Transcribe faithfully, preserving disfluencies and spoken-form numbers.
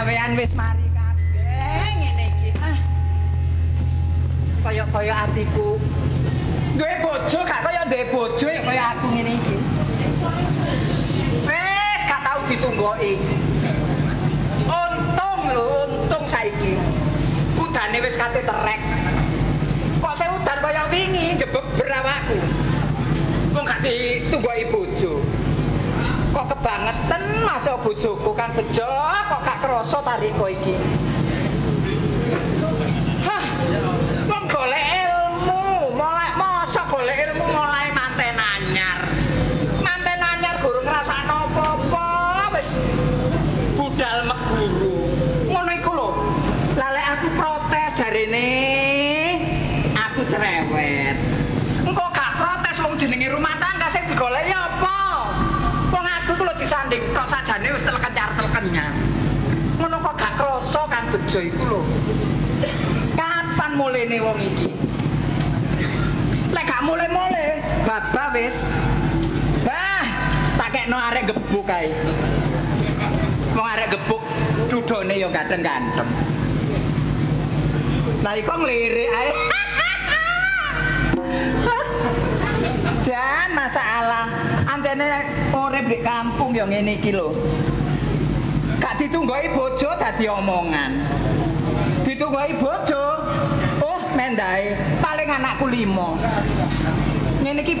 gawean wis mari kabeh ngene iki. Ah. Kaya-kaya atiku duwe bojo gak kaya duwe bojo kaya aku ngene iki. Wis gak tau ditunggoki. Untung lho, untung saiki. Udane wis kate terek. Kok saya udan kaya wingi jebeb berawakku. Wong gak ditunggoki bojo. Kok kebangetan masa bojoku kan bejo kok gak krasa tariko iki. Hah. Wong golek ilmu, mulai masa golek ilmu mulai manten anyar. Manten anyar guru ngrasakno apa-apa wis budal meguru. Ngono iku lho. Lalek aku protes jarene aku cerewet. Engko gak protes wong jenenge rumah tangga sing digoleki apa? Wong aku ku lho disanding tok sajane wis teleken-telkennya. Ngono kok gak krasa kan bejo iku lho. Kapan mulene wong iki? Lek gak mulai-mulai, babah wis. Bah, tak kekno arek gebuk kae. Wong arek gebuk dudone ya ganteng-ganteng. Lah iku nglirik ae. Jan masalah. Anjene urip di kampung ya ngene iki lho. Gak ditunggoki bojo dadi omongan. Ditunggoki bojo, oh mendae paling anakku lima. Ngene iki